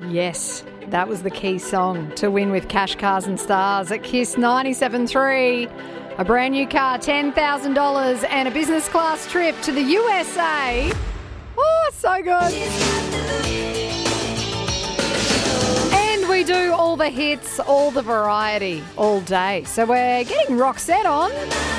Yes, that was the key song to win with Cash, Cars and Stars at KISS 97.3. A brand new car, $10,000 and a business class trip to the USA. Oh, so good. And we do all the hits, all the variety, all day. So we're getting Roxette on.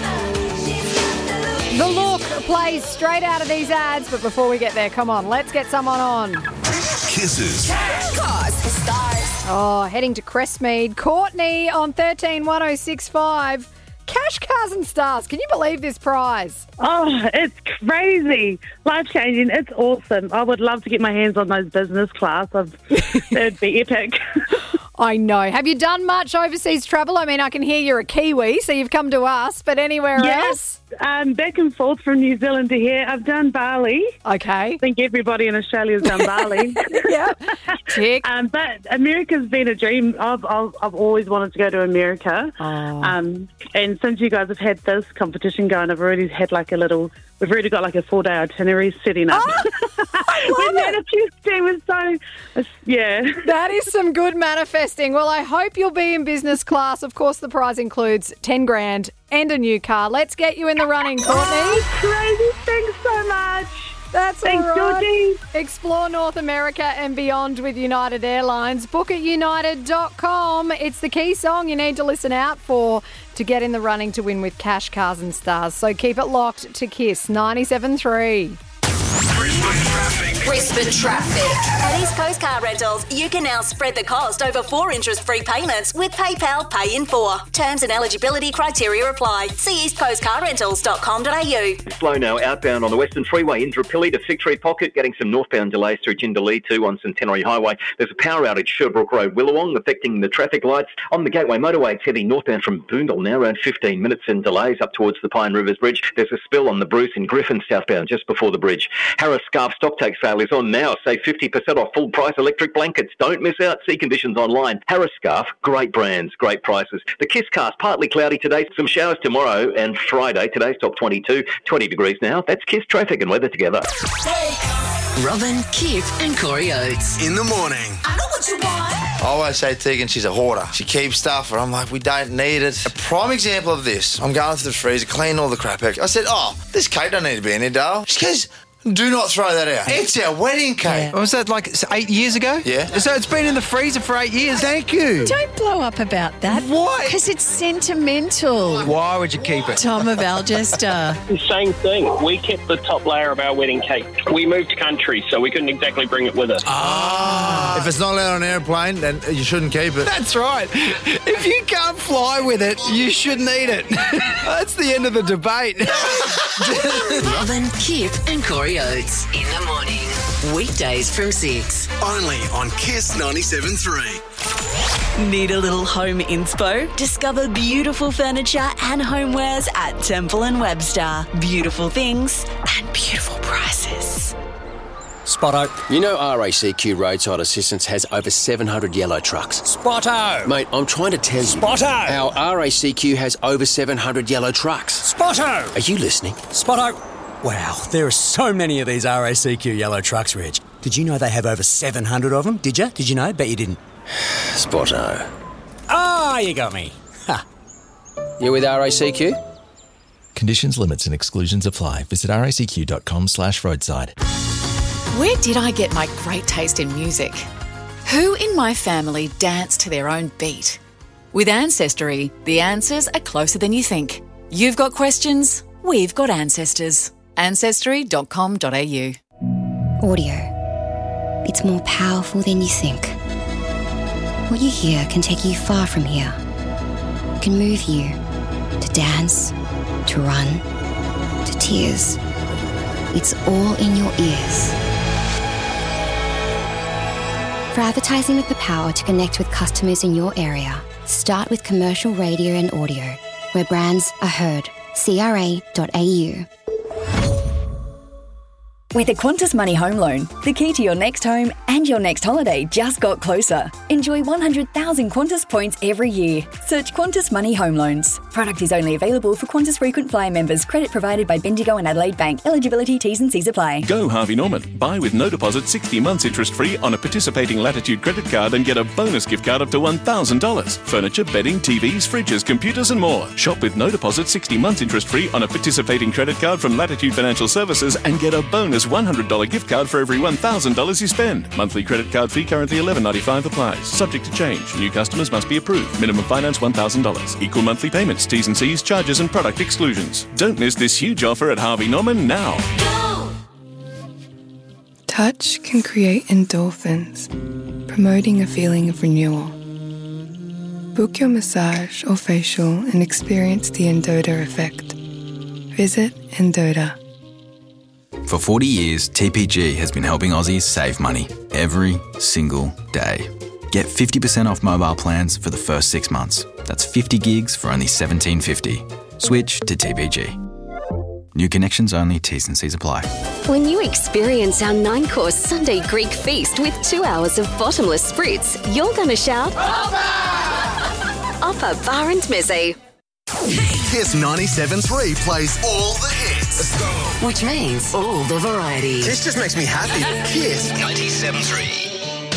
The Look plays straight out of these ads, but before we get there, come on, let's get someone on. Kisses. Cars, stars. Oh, heading to Crestmead. Courtney on 131065. Cash, Cars and Stars. Can you believe this prize? Oh, it's crazy. Life-changing. It's awesome. I would love to get my hands on those business class. It'd be epic. I know. Have you done much overseas travel? I mean, I can hear you're a Kiwi, so you've come to us, but anywhere else? Back and forth from New Zealand to here. I've done Bali. Okay. I think everybody in Australia's done Bali. Yeah. Tick. But America's been a dream. I've always wanted to go to America. Oh. And since you guys have had this competition going, we've already got like a 4-day itinerary setting up. Oh, I love it. Yeah. That is some good manifesting. Well, I hope you'll be in business class. Of course, the prize includes 10 grand and a new car. Let's get you in the running, Courtney. Oh, crazy. Thanks so much. Thanks, all right. Georgie. Explore North America and beyond with United Airlines. Book at united.com. It's the key song you need to listen out for to get in the running to win with Cash, Cars and Stars. So keep it locked to KISS 97.3. Brisbane traffic. At East Coast Car Rentals, you can now spread the cost over 4 interest-free payments with PayPal Pay in 4. Terms and eligibility criteria apply. See eastcoastcarrentals.com.au. Slow now outbound on the Western Freeway, Indooroopilly to Victory Pocket, getting some northbound delays through Jindalee 2 on Centenary Highway. There's a power outage Sherbrooke Road, Willawong, affecting the traffic lights. On the Gateway Motorway, it's heading northbound from Boondall, now around 15 minutes and delays up towards the Pine Rivers Bridge. There's a spill on the Bruce in Griffin southbound just before the bridge. Harris Scarf stocktake sale is on now. Save 50% off full price electric blankets. Don't miss out. See conditions online. Harris Scarf, great brands, great prices. The KISS cast, partly cloudy today. Some showers tomorrow and Friday. Today's top 22, 20 degrees now. That's KISS traffic and weather together. Robin, Kip and Corey Oates. In the morning. I know what you want. I always say Tegan, she's a hoarder. She keeps stuff, and I'm like, we don't need it. A prime example of this, I'm going through the freezer, clean all the crap out. I said, this cake don't need to be in here, Dale. She goes, do not throw that out. It's our wedding cake. Was that like 8 years ago? Yeah. So it's been in the freezer for 8 years. Thank you. Don't blow up about that. Why? Because it's sentimental. Why would you keep it? Tom of Algester. Same thing. We kept the top layer of our wedding cake. We moved country, so we couldn't exactly bring it with us. If it's not allowed on an airplane, then you shouldn't keep it. That's right. If you can't fly with it, you shouldn't eat it. That's the end of the debate. Robin, Kip and Corey Oates. In the morning. Weekdays from 6. Only on KISS 97.3. Need a little home inspo? Discover beautiful furniture and homewares at Temple & Webster. Beautiful things and beautiful prices. Spotto. You know RACQ Roadside Assistance has over 700 yellow trucks. Spotto. Mate, I'm trying to tell you. Spotto. Our RACQ has over 700 yellow trucks. Spotto. Are you listening? Spotto. Wow, there are so many of these RACQ yellow trucks, Reg. Did you know they have over 700 of them? Did you? Did you know? Bet you didn't. Spotto. Ah, you got me. Ha. You with RACQ? Conditions, limits and exclusions apply. Visit racq.com/roadside. Where did I get my great taste in music? Who in my family danced to their own beat? With Ancestry, the answers are closer than you think. You've got questions, we've got ancestors. Ancestry.com.au. Audio. It's more powerful than you think. What you hear can take you far from here. It can move you to dance, to run, to tears. It's all in your ears. For advertising with the power to connect with customers in your area, start with commercial radio and audio, where brands are heard. CRA.au. With a Qantas Money home loan, the key to your next home and your next holiday just got closer. Enjoy 100,000 Qantas points every year. Search Qantas Money Home Loans. Product is only available for Qantas Frequent Flyer members. Credit provided by Bendigo and Adelaide Bank. Eligibility, T's and C's apply. Go Harvey Norman. Buy with no deposit 60 months interest-free on a participating Latitude credit card and get a bonus gift card up to $1,000. Furniture, bedding, TVs, fridges, computers and more. Shop with no deposit 60 months interest-free on a participating credit card from Latitude Financial Services and get a bonus $100 gift card for every $1,000 you spend. Monthly credit card fee currently $11.95 applies. Subject to change. New customers must be approved. Minimum finance $1,000. Equal monthly payments, T's and C's, charges and product exclusions. Don't miss this huge offer at Harvey Norman now. Touch can create endorphins, promoting a feeling of renewal. Book your massage or facial and experience the Endota effect. Visit Endota. For 40 years, TPG has been helping Aussies save money every single day. Get 50% off mobile plans for the first 6 months. That's 50 gigs for only $17.50. Switch to TPG. New connections only, T's and C's apply. When you experience our 9-course Sunday Greek feast with 2 hours of bottomless spritz, you're going to shout, Oppa Bar and Mizzy. Kiss 97.3 plays all the hits. Let's go. Which means all the variety. This just makes me happy. Kiss 97.3.